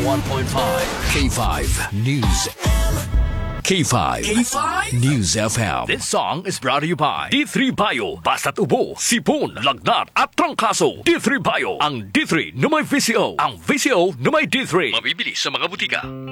101.5 K5 News. K5 News FM. This song is brought to you by D3 Bio. Basta't ubo, sipon, lagnat at trangkaso. D3 Bio. Ang D3 na may VCO. Ang VCO na may D3. Mabibili sa mga butika.